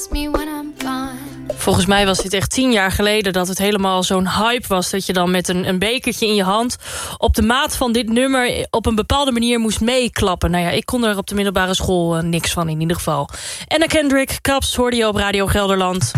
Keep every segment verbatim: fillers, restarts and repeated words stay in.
Volgens mij was dit echt tien jaar geleden dat het helemaal zo'n hype was. Dat je dan met een, een bekertje in je hand op de maat van dit nummer op een bepaalde manier moest meeklappen. Nou ja, ik kon er op de middelbare school uh, niks van in ieder geval. Anna Kendrick, Kaps, hoorde je op Radio Gelderland.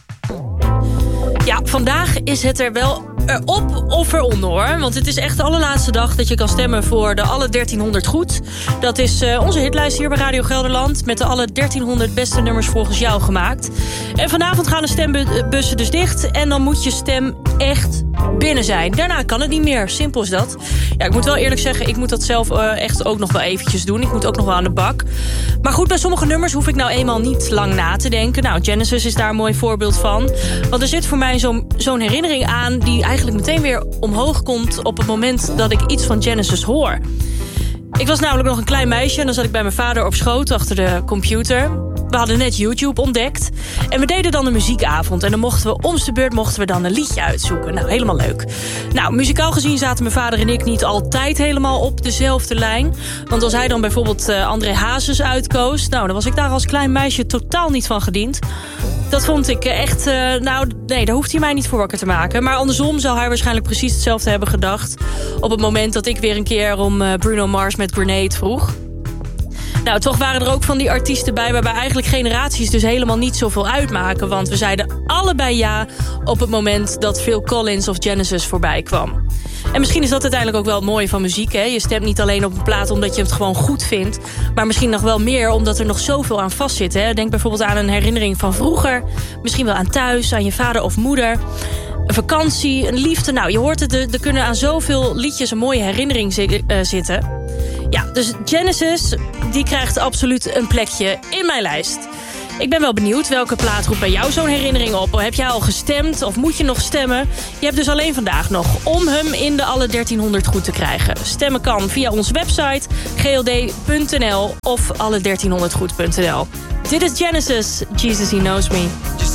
Ja, vandaag is het er wel erop of eronder hoor. Want het is echt de allerlaatste dag dat je kan stemmen voor de alle dertienhonderd goed. Dat is uh, onze hitlijst hier bij Radio Gelderland. Met de alle dertienhonderd beste nummers volgens jou gemaakt. En vanavond gaan de stembussen dus dicht. En dan moet je stem echt binnen zijn. Daarna kan het niet meer. Simpel is dat. Ja, ik moet wel eerlijk zeggen, ik moet dat zelf uh, echt ook nog wel eventjes doen. Ik moet ook nog wel aan de bak. Maar goed, bij sommige nummers hoef ik nou eenmaal niet lang na te denken. Nou, Genesis is daar een mooi voorbeeld van. Want er zit voor mij zo'n zo'n herinnering aan die eigenlijk meteen weer omhoog komt op het moment dat ik iets van Genesis hoor. Ik was namelijk nog een klein meisje en dan zat ik bij mijn vader op schoot achter de computer. We hadden net YouTube ontdekt. En we deden dan een muziekavond. En dan mochten we, om de beurt mochten we dan een liedje uitzoeken. Nou, helemaal leuk. Nou, muzikaal gezien zaten mijn vader en ik niet altijd helemaal op dezelfde lijn. Want als hij dan bijvoorbeeld uh, André Hazes uitkoos... nou, dan was ik daar als klein meisje totaal niet van gediend. Dat vond ik echt... Uh, nou, nee, daar hoeft hij mij niet voor wakker te maken. Maar andersom zou hij waarschijnlijk precies hetzelfde hebben gedacht... op het moment dat ik weer een keer om uh, Bruno Mars met Grenade vroeg. Nou, toch waren er ook van die artiesten bij... waarbij eigenlijk generaties dus helemaal niet zoveel uitmaken. Want we zeiden allebei ja op het moment dat Phil Collins of Genesis voorbij kwam. En misschien is dat uiteindelijk ook wel het mooie van muziek. Hè? Je stemt niet alleen op een plaat omdat je het gewoon goed vindt... maar misschien nog wel meer omdat er nog zoveel aan vastzit. Hè? Denk bijvoorbeeld aan een herinnering van vroeger. Misschien wel aan thuis, aan je vader of moeder... een vakantie, een liefde. Nou, je hoort het, er kunnen aan zoveel liedjes een mooie herinnering zi- uh, zitten. Ja, dus Genesis, die krijgt absoluut een plekje in mijn lijst. Ik ben wel benieuwd welke plaat roept bij jou zo'n herinnering op. Heb jij al gestemd of moet je nog stemmen? Je hebt dus alleen vandaag nog om hem in de alle dertienhonderd goed te krijgen. Stemmen kan via onze website g l d punt n l of alle dertienhonderd goed punt n l. Dit is Genesis, Jesus He Knows Me.